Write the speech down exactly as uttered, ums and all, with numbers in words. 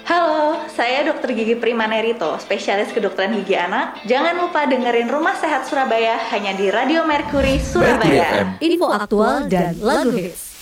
Halo, saya dokter Gigi Primanerito, spesialis kedokteran gigi anak. Jangan lupa dengerin Rumah Sehat Surabaya hanya di Radio Mercury Mercury F Surabaya. M. Info aktual dan lagu hits.